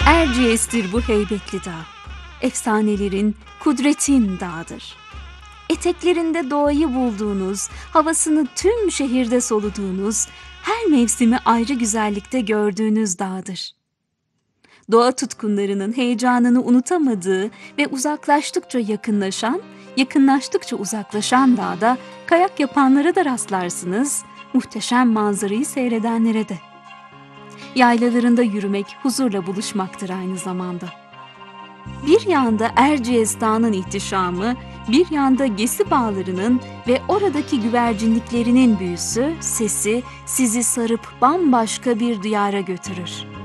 Erciyes'tir bu heybetli dağ. Efsanelerin, kudretin dağıdır. Eteklerinde doğayı bulduğunuz, havasını tüm şehirde soluduğunuz, her mevsimi ayrı güzellikte gördüğünüz dağdır. Doğa tutkunlarının heyecanını unutamadığı ve uzaklaştıkça yakınlaşan, yakınlaştıkça uzaklaşan dağda kayak yapanlara da rastlarsınız, muhteşem manzarayı seyredenlere de. Yaylalarında yürümek huzurla buluşmaktır aynı zamanda. Bir yanda Erciyes Dağı'nın ihtişamı, bir yanda Gesi Bağları'nın ve oradaki güvercinliklerinin büyüsü, sesi sizi sarıp bambaşka bir diyara götürür.